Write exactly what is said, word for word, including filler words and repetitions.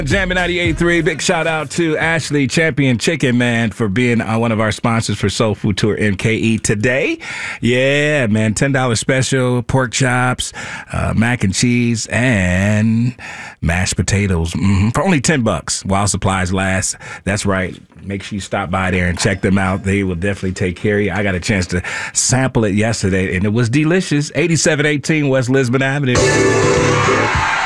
Jammin' ninety-eight point three. Big shout out to Ashley Champion Chicken, man, for being uh, one of our sponsors for Soul Food Tour M K E today. Yeah, man, ten dollars special, pork chops, uh, mac and cheese, and mashed potatoes mm-hmm, for only ten bucks while supplies last. That's right. Make sure you stop by there and check them out. They will definitely take care of you. I got a chance to sample it yesterday, and it was delicious. eighty-seven eighteen West Lisbon Avenue.